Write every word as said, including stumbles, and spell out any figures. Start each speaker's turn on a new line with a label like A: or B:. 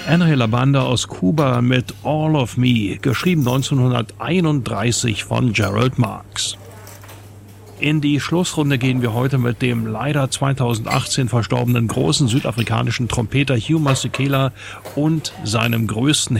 A: Henry Labanda aus Kuba mit All of Me, geschrieben neunzehnhunderteinunddreißig von Gerald Marx. In die Schlussrunde gehen wir heute mit dem leider zweitausendachtzehn verstorbenen großen südafrikanischen Trompeter Hugh Masekela und seinem größten